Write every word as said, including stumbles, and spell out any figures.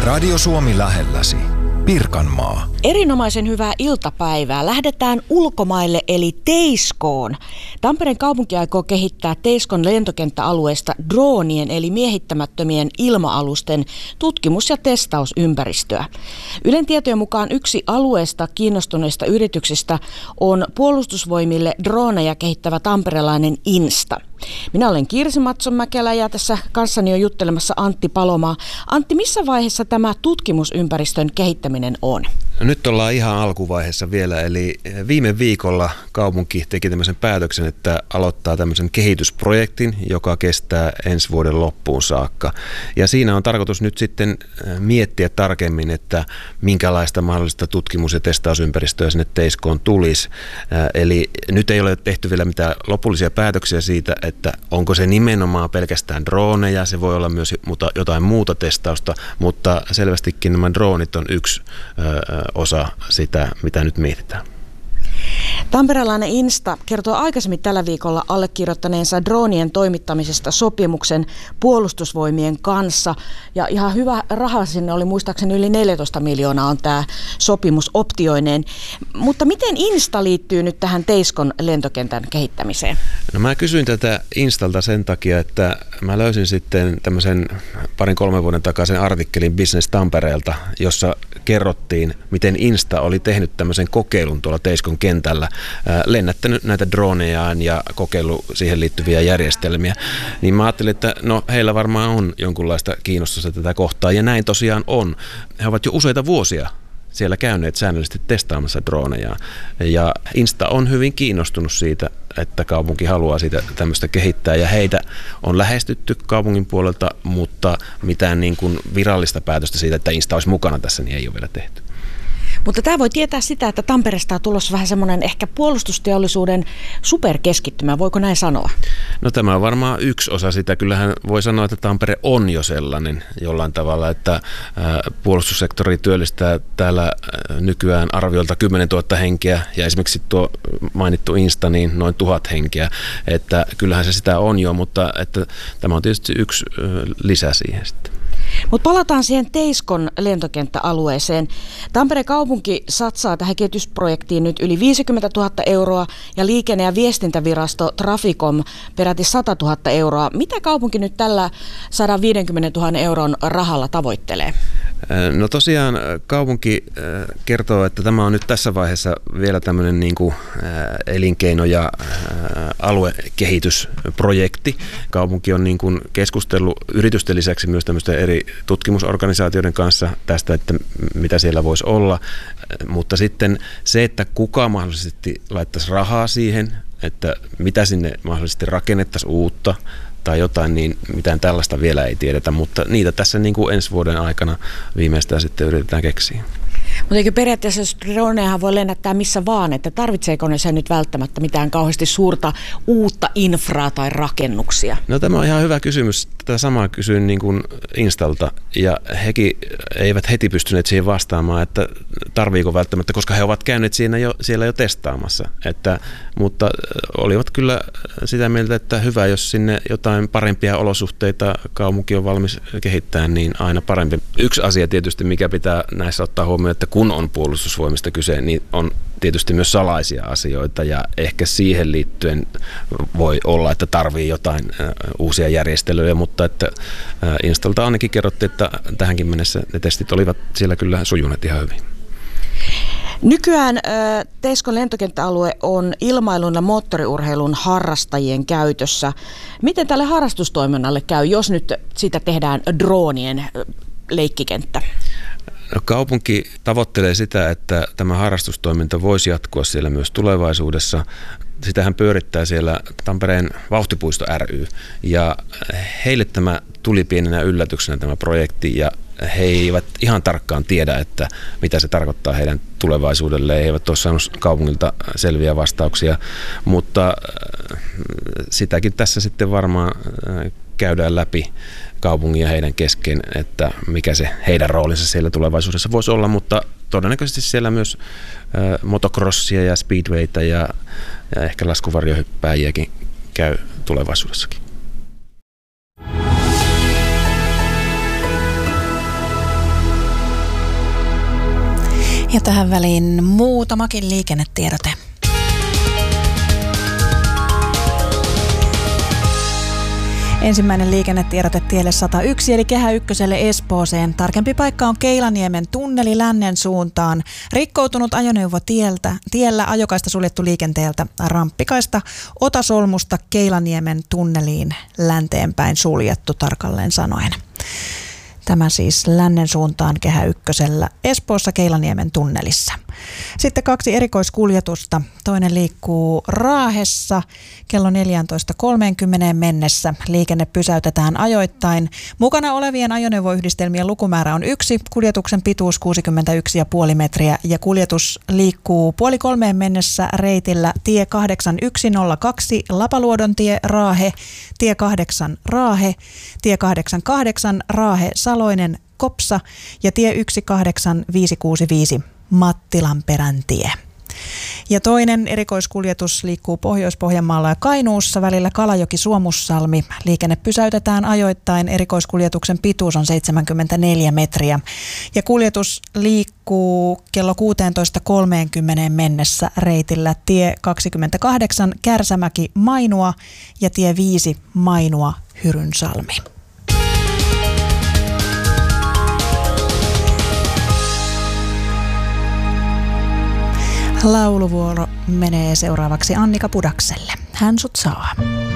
Radio Suomi lähelläsi. Pirkanmaa. Erinomaisen hyvää iltapäivää. Lähdetään ulkomaille eli Teiskoon. Tampereen kaupunki aikoo kehittää Teiskon lentokenttäalueesta droonien eli miehittämättömien ilma-alusten tutkimus- ja testausympäristöä. Ylen tietojen mukaan yksi alueesta kiinnostuneista yrityksistä on puolustusvoimille drooneja kehittävä tamperelainen Insta. Minä olen Kirsi Matson-Mäkelä ja tässä kanssani on juttelemassa Antti Palomaa. Antti, missä vaiheessa tämä tutkimusympäristön kehittäminen on? No nyt ollaan ihan alkuvaiheessa vielä, eli viime viikolla kaupunki teki tämmöisen päätöksen, että aloittaa tämmöisen kehitysprojektin, joka kestää ensi vuoden loppuun saakka. Ja siinä on tarkoitus nyt sitten miettiä tarkemmin, että minkälaista mahdollista tutkimus- ja testausympäristöä sinne Teiskoon tulisi. Eli nyt ei ole tehty vielä mitään lopullisia päätöksiä siitä, että onko se nimenomaan pelkästään droneja, se voi olla myös jotain muuta testausta, mutta selvästikin nämä droonit on yksi osa sitä, mitä nyt mietitään. Tamperelainen Insta kertoo aikaisemmin tällä viikolla allekirjoittaneensa droonien toimittamisesta sopimuksen puolustusvoimien kanssa. Ja ihan hyvä raha sinne oli, muistaakseni yli neljätoista miljoonaa on tämä sopimus optioineen. Mutta miten Insta liittyy nyt tähän Teiskon lentokentän kehittämiseen? No mä kysyin tätä Instalta sen takia, että mä löysin sitten tämmöisen parin kolmen vuoden takaisen artikkelin Business Tampereelta, jossa kerrottiin, miten Insta oli tehnyt tämmöisen kokeilun tuolla Teiskon kentällä, lennättänyt näitä dronejaan ja kokeillut siihen liittyviä järjestelmiä. Niin mä ajattelin, että no heillä varmaan on jonkunlaista kiinnostusta tätä kohtaa, ja näin tosiaan on. He ovat jo useita vuosia siellä käyneet säännöllisesti testaamassa droneja, ja Insta on hyvin kiinnostunut siitä, että kaupunki haluaa siitä tämmöistä kehittää, ja heitä on lähestytty kaupungin puolelta, mutta mitään niin kuin virallista päätöstä siitä, että Insta olisi mukana tässä, niin ei ole vielä tehty. Mutta tämä voi tietää sitä, että Tampereesta on tulossa vähän semmoinen ehkä puolustusteollisuuden superkeskittymä, voiko näin sanoa? No tämä on varmaan yksi osa sitä. Kyllähän voi sanoa, että Tampere on jo sellainen jollain tavalla, että puolustussektori työllistää täällä nykyään arviolta kymmenen tuhatta henkeä, ja esimerkiksi tuo mainittu Insta niin noin tuhat henkeä, että kyllähän se sitä on jo, mutta että tämä on tietysti yksi lisä siihen sitten. Mutta palataan siihen Teiskon lentokenttäalueeseen. Tampereen kaupunki satsaa tähän kehitysprojektiin nyt yli viisikymmentätuhatta euroa ja liikenne- ja viestintävirasto Traficom peräti sata tuhatta euroa. Mitä kaupunki nyt tällä sata viisikymmentätuhatta euron rahalla tavoittelee? No tosiaan kaupunki kertoo, että tämä on nyt tässä vaiheessa vielä tämmöinen niin kuin elinkeino- ja aluekehitysprojekti. Kaupunki on niin kuin keskustellut yritysten lisäksi myös tämmöisten eri tutkimusorganisaatioiden kanssa tästä, että mitä siellä voisi olla, mutta sitten se, että kuka mahdollisesti laittaisi rahaa siihen, että mitä sinne mahdollisesti rakennettaisiin uutta tai jotain, niin mitään tällaista vielä ei tiedetä, mutta niitä tässä niin kuin ensi vuoden aikana viimeistään sitten yritetään keksiä. Mutta eikö periaatteessa dronejahan voi lennättää missä vaan, että tarvitseeko ne sen nyt välttämättä mitään kauheasti suurta uutta infraa tai rakennuksia? No tämä on ihan hyvä kysymys. Tätä samaa kysyin niin kuin Instalta, ja hekin eivät heti pystyneet siihen vastaamaan, että tarviiko välttämättä, koska he ovat käyneet siinä jo, siellä jo testaamassa. Että, mutta olivat kyllä sitä mieltä, että hyvä, jos sinne jotain parempia olosuhteita kaupunki on valmis kehittämään, niin aina parempi. Yksi asia tietysti, mikä pitää näissä ottaa huomioon, että kun on puolustusvoimista kyse, niin on tietysti myös salaisia asioita, ja ehkä siihen liittyen voi olla, että tarvii jotain uusia järjestelyjä, mutta että Instalta ainakin kerrottiin, että tähänkin mennessä ne testit olivat siellä kyllä sujuneet ihan hyvin. Nykyään Teiskon lentokenttäalue on ilmailun ja moottoriurheilun harrastajien käytössä. Miten tälle harrastustoiminnalle käy, jos nyt sitä tehdään droonien leikkikenttä? No, kaupunki tavoittelee sitä, että tämä harrastustoiminta voisi jatkua siellä myös tulevaisuudessa. Sitähän pyörittää siellä Tampereen Vauhtipuisto ry, ja heille tämä tuli pienenä yllätyksenä tämä projekti, ja he eivät ihan tarkkaan tiedä, että mitä se tarkoittaa heidän tulevaisuudelleen. He eivät ole saanut kaupungilta selviä vastauksia, mutta sitäkin tässä sitten varmaan käydään läpi kaupungin ja heidän kesken, että mikä se heidän roolinsa siellä tulevaisuudessa voisi olla, mutta todennäköisesti siellä myös ä, motocrossia ja speedwayta ja, ja ehkä laskuvarjohyppääjiäkin käy tulevaisuudessakin. Ja tähän väliin muutamakin liikennetiedote. Ensimmäinen liikennetiedote tielle sata yksi eli Kehä ykköselle Espooseen. Tarkempi paikka on Keilaniemen tunneli lännen suuntaan. Rikkoutunut ajoneuvo tieltä, tiellä ajokaista suljettu liikenteeltä ramppikaista Otasolmusta Keilaniemen tunneliin länteenpäin suljettu tarkalleen sanoen. Tämä siis lännen suuntaan Kehä ykkösellä Espoossa Keilaniemen tunnelissa. Sitten kaksi erikoiskuljetusta. Toinen liikkuu Raahessa kello neljätoista kolmekymmentä mennessä. Liikenne pysäytetään ajoittain. Mukana olevien ajoneuvoyhdistelmien lukumäärä on yksi. Kuljetuksen pituus kuusikymmentäyksi pilkku viisi metriä ja kuljetus liikkuu puoli kolmeen mennessä reitillä tie kahdeksan yksi nolla kaksi Lapaluodontie Raahe, tie kahdeksan Raahe, tie kahdeksankymmentäkahdeksan Raahe Saloinen Kopsa ja tie yksi kahdeksan viisi kuusi viisi Mattilanperän tie. Ja toinen erikoiskuljetus liikkuu Pohjois-Pohjanmaalla ja Kainuussa välillä Kalajoki-Suomussalmi. Liikenne pysäytetään ajoittain. Erikoiskuljetuksen pituus on seitsemänkymmentäneljä metriä. Ja kuljetus liikkuu kello kuusitoista kolmekymmentä mennessä reitillä tie kaksikymmentäkahdeksan Kärsämäki Mainua ja tie viisi Mainua Hyrynsalmi. Lauluvuoro menee seuraavaksi Annika Pudakselle. Hän sut saa.